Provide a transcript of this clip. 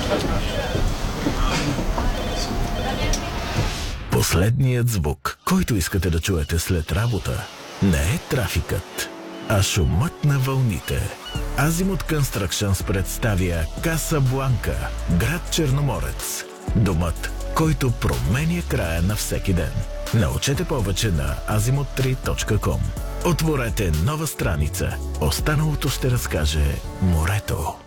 Последният звук, който искате да чуете след работа, не е трафикът, а шумът на вълните. Азимут Constructions представя Касабланка, град Черноморец. Домът, който променя края на всеки ден. Научете повече на azimut3.com. Отворете нова страница. Останалото ще разкаже морето.